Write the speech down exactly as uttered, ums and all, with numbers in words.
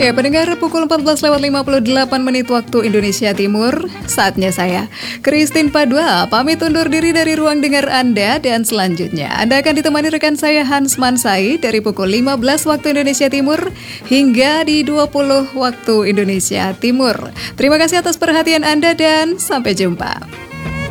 Ya, pendengar, pukul empat belas lewat lima puluh delapan menit waktu Indonesia Timur. Saatnya saya, Christine Padua, pamit undur diri dari ruang dengar Anda. Dan selanjutnya Anda akan ditemani rekan saya Hans Mansai dari pukul lima belas waktu Indonesia Timur hingga di dua puluh waktu Indonesia Timur. Terima kasih atas perhatian Anda dan sampai jumpa.